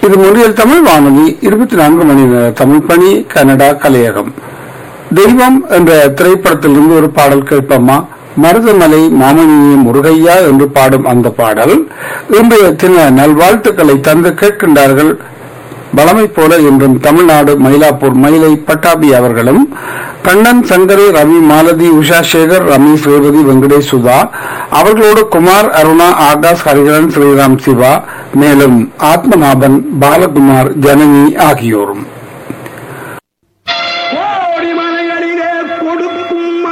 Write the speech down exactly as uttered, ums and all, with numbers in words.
இது மொழியில் தமிழ் வானொலி இருபத்தி நான்கு மணி நேர தமிழ் பணி கனடா கலையகம். தெய்வம் என்ற திரைப்படத்திலிருந்து ஒரு பாடல் கேட்போமா? மருதமலை மாமணியே முருகையா என்று பாடும் அந்த பாடல் இன்றைய தின நல்வாழ்த்துக்களை தந்து கேட்கின்றார்கள். பலமை போல என்றும் தமிழ்நாடு மயிலாப்பூர் மயிலை பட்டாபி அவர்களும், கண்ணன், சங்கரி, ரவி, மாலதி, உஷா சேகர், ரமேஷ், ரேவதி, வெங்கடேஷ், சுதா அவர்களோடு குமார், அருணா, ஆகாஷ், ஹரிகரன், ஸ்ரீராம், சிவா, மேலும் ஆத்மநாபன், பாலகுமார், ஜனனி ஆகியோரும்.